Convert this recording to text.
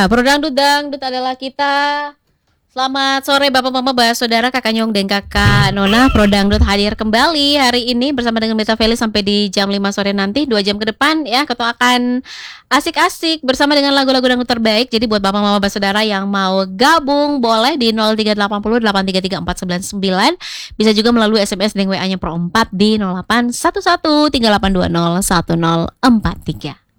Ya, Pro Dangdut Dangdut adalah kita. Selamat sore Bapak Mama Mbak Saudara Kakak Nyong dan Kakak Nona. Pro Dangdut hadir kembali hari ini bersama dengan Meta Feli sampai di jam 5 sore nanti 2 jam ke depan ya. Kita akan asik-asik bersama dengan lagu-lagu dangdut terbaik. Jadi buat Bapak Mama Mbak Saudara yang mau gabung boleh di 0380 833 499. Bisa juga melalui SMS dengan WA-nya Pro 4 di 0811 3820 1043.